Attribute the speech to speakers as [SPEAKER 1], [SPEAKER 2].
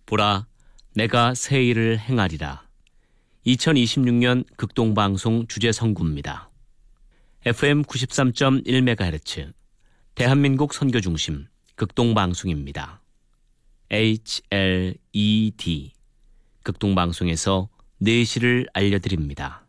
[SPEAKER 1] 보라, 내가 새 일을 행하리라. 2026년 극동방송 주제선구입니다. FM 93.1MHz 대한민국 선교중심 극동방송입니다. HLED 극동방송에서 내시를 알려드립니다.